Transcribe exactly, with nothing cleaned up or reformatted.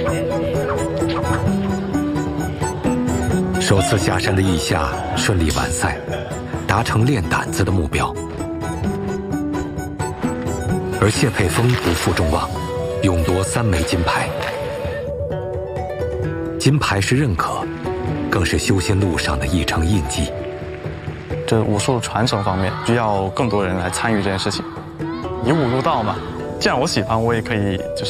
首次下山的意夏顺利完赛，达成练胆子的目标。而谢佩峰不负众望，勇夺三枚金牌。金牌是认可，更是修仙路上的一程印记。 这武术传承方面，需要更多人来参与这件事情。以武入道嘛，既然我喜欢，我也可以就是。